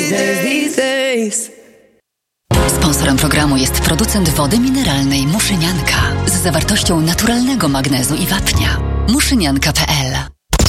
Sponsorem programu jest producent wody mineralnej Muszynianka z zawartością naturalnego magnezu i wapnia. Muszynianka.pl